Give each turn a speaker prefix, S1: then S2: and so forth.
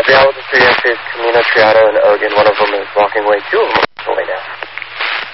S1: The Alamo Tree is Camino, Triado, and Ogun. One of them is walking away. Two of them are walking away now.